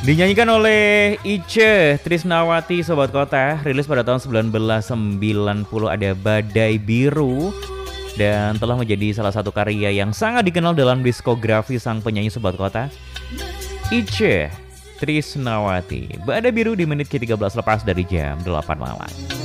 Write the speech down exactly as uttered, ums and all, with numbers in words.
Dinyanyikan oleh Itje Trisnawati, Sobat Kota. Rilis pada tahun seribu sembilan ratus sembilan puluh, ada Badai Biru. Dan telah menjadi salah satu karya yang sangat dikenal dalam diskografi sang penyanyi Sobat Kota, Itje Trisnawati. Badai Biru di menit ke tiga belas lepas dari jam delapan malam.